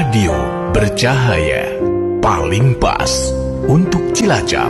Radio bercahaya paling pas untuk Cilacap.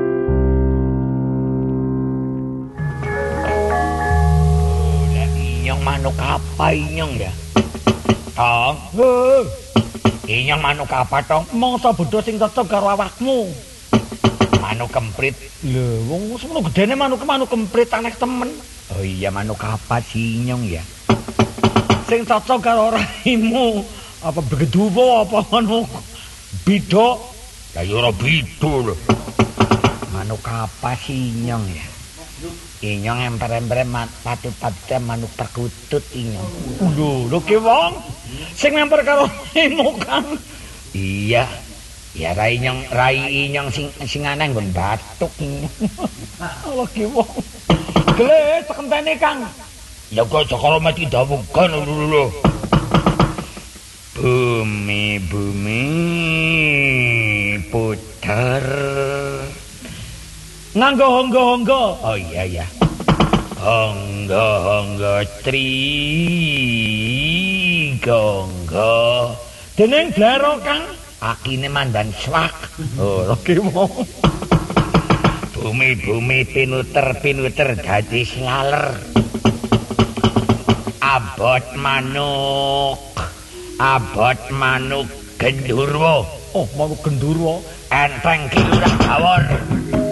Inyong manuk apa inyong ya? Tong. Inyong manuk apa tong? Mongso bodho sing cocok karo awakmu. Manuk kemprit. Lho, wong semono gedene manuk kemprit aneh temen. Oh iya, manuk apa sih inyong ya? Sing cocok karo raimu. Apa begeduwo apa manuk bidok? Ya ora bidok lho. Manuk apa sih inyong ya? Inyong emper-emper patut-patutnya manuk perkutut inyong. Lho ki wong sing emper karo raimu kan. Iya. Ya rai inyong sing aneh nggon batuk inyong. Allah ki wong. Gele tekentene Kang. Ya kok sakala mati dawuhan lho. Bumi putar nganggo honggo-honggo. Oh iya. Honggo trigonggo dening blero Kang akine mandan swak. Oh lagi mau bumi pinuter dadi slaler. Abot manuk gendurwo. Oh, manuk gendurwo enteng ki lurah gawor.